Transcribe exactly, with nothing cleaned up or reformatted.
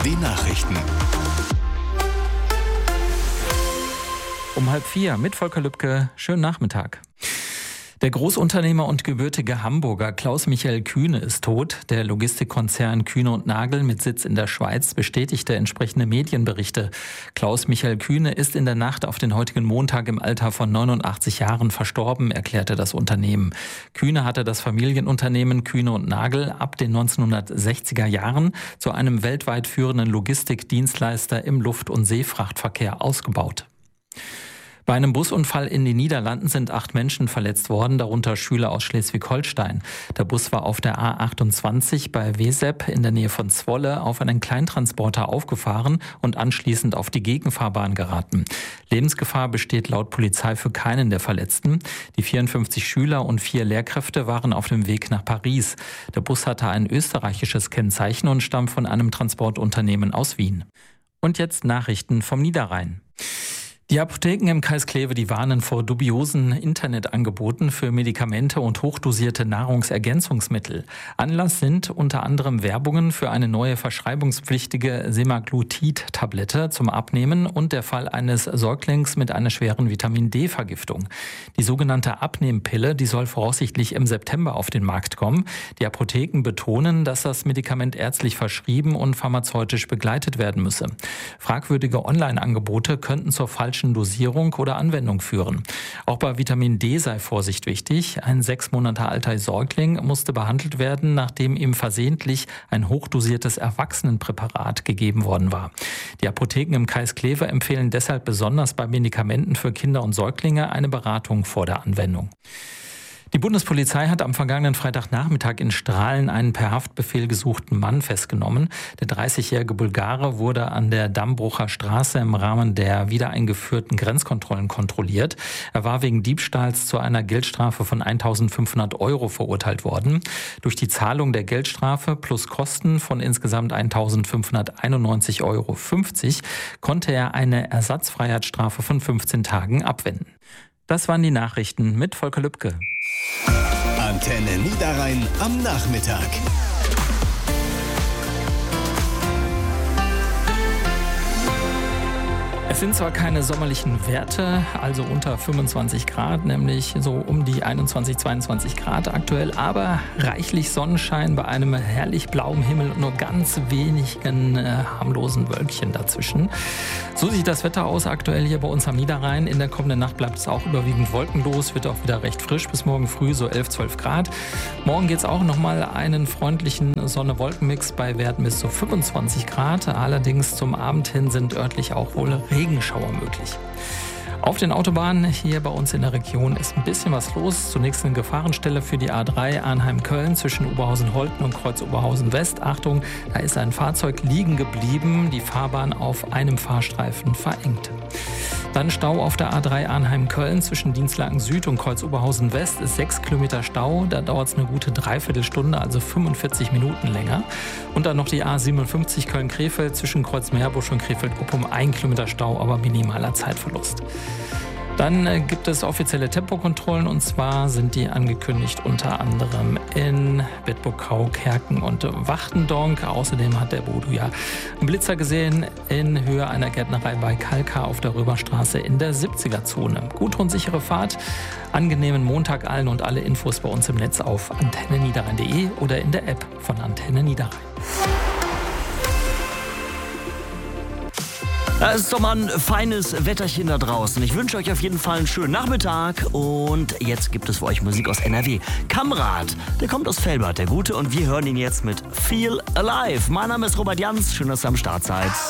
Die Nachrichten. Um halb vier mit Volker Lübke. Schönen Nachmittag. Der Großunternehmer und gebürtige Hamburger Klaus-Michael Kühne ist tot. Der Logistikkonzern Kühne und Nagel mit Sitz in der Schweiz bestätigte entsprechende Medienberichte. Klaus-Michael Kühne ist in der Nacht auf den heutigen Montag im Alter von neunundachtzig Jahren verstorben, erklärte das Unternehmen. Kühne hatte das Familienunternehmen Kühne und Nagel ab den neunzehnhundertsechziger Jahren zu einem weltweit führenden Logistikdienstleister im Luft- und Seefrachtverkehr ausgebaut. Bei einem Busunfall in den Niederlanden sind acht Menschen verletzt worden, darunter Schüler aus Schleswig-Holstein. Der Bus war auf der A achtundzwanzig bei Wesep in der Nähe von Zwolle auf einen Kleintransporter aufgefahren und anschließend auf die Gegenfahrbahn geraten. Lebensgefahr besteht laut Polizei für keinen der Verletzten. Die vierundfünfzig Schüler und vier Lehrkräfte waren auf dem Weg nach Paris. Der Bus hatte ein österreichisches Kennzeichen und stammt von einem Transportunternehmen aus Wien. Und jetzt Nachrichten vom Niederrhein. Die Apotheken im Kreis Kleve, die warnen vor dubiosen Internetangeboten für Medikamente und hochdosierte Nahrungsergänzungsmittel. Anlass sind unter anderem Werbungen für eine neue verschreibungspflichtige Semaglutid-Tablette zum Abnehmen und der Fall eines Säuglings mit einer schweren Vitamin-D-Vergiftung. Die sogenannte Abnehmpille, die soll voraussichtlich im September auf den Markt kommen. Die Apotheken betonen, dass das Medikament ärztlich verschrieben und pharmazeutisch begleitet werden müsse. Fragwürdige Online-Angebote könnten zur falschen Dosierung oder Anwendung führen. Auch bei Vitamin D sei Vorsicht wichtig. Ein sechs Monate alter Säugling musste behandelt werden, nachdem ihm versehentlich ein hochdosiertes Erwachsenenpräparat gegeben worden war. Die Apotheken im Kreis Kleve empfehlen deshalb besonders bei Medikamenten für Kinder und Säuglinge eine Beratung vor der Anwendung. Die Bundespolizei hat am vergangenen Freitagnachmittag in Strahlen einen per Haftbefehl gesuchten Mann festgenommen. Der dreißigjährige Bulgare wurde an der Dammbrucher Straße im Rahmen der wiedereingeführten Grenzkontrollen kontrolliert. Er war wegen Diebstahls zu einer Geldstrafe von eintausendfünfhundert Euro verurteilt worden. Durch die Zahlung der Geldstrafe plus Kosten von insgesamt eintausendfünfhunderteinundneunzig Euro fünfzig konnte er eine Ersatzfreiheitsstrafe von fünfzehn Tagen abwenden. Das waren die Nachrichten mit Volker Lübke. Antenne Niederrhein am Nachmittag. Es sind zwar keine sommerlichen Werte, also unter fünfundzwanzig Grad, nämlich so um die einundzwanzig, zweiundzwanzig Grad aktuell, aber reichlich Sonnenschein bei einem herrlich blauen Himmel und nur ganz wenigen äh, harmlosen Wölkchen dazwischen. So sieht das Wetter aus aktuell hier bei uns am Niederrhein. In der kommenden Nacht bleibt es auch überwiegend wolkenlos, wird auch wieder recht frisch bis morgen früh, so elf, zwölf Grad. Morgen geht es auch nochmal einen freundlichen Sonne-Wolken-Mix bei Werten bis zu fünfundzwanzig Grad. Allerdings zum Abend hin sind örtlich auch wohl Regenschauer möglich. Auf den Autobahnen hier bei uns in der Region ist ein bisschen was los. Zunächst eine Gefahrenstelle für die A drei Arnheim-Köln zwischen Oberhausen-Holten und Kreuz Oberhausen-West. Achtung, da ist ein Fahrzeug liegen geblieben, die Fahrbahn auf einem Fahrstreifen verengt. Dann Stau auf der A drei Arnheim-Köln zwischen Dinslaken Süd und Kreuz Oberhausen-West ist sechs Kilometer Stau. Da dauert es eine gute Dreiviertelstunde, also fünfundvierzig Minuten länger. Und dann noch die A siebenundfünfzig Köln-Krefeld zwischen Kreuz Meerbusch und Krefeld-Kuppum, ein Kilometer Stau, aber minimaler Zeitverlust. Dann äh, gibt es offizielle Tempokontrollen und zwar sind die angekündigt unter anderem in Bedburg-Kau, Kerken und Wachtendonk. Außerdem hat der Bodo ja einen Blitzer gesehen in Höhe einer Gärtnerei bei Kalka auf der Römerstraße in der siebziger-Zone. Gute und sichere Fahrt, angenehmen Montag allen und alle Infos bei uns im Netz auf antenne niederrhein punkt de oder in der App von Antenne Niederrhein. Es ist doch mal ein feines Wetterchen da draußen. Ich wünsche euch auf jeden Fall einen schönen Nachmittag. Und jetzt gibt es für euch Musik aus N R W. Kamrat, der kommt aus Velbert, der Gute. Und wir hören ihn jetzt mit Feel Alive. Mein Name ist Robert Jans. Schön, dass ihr am Start seid.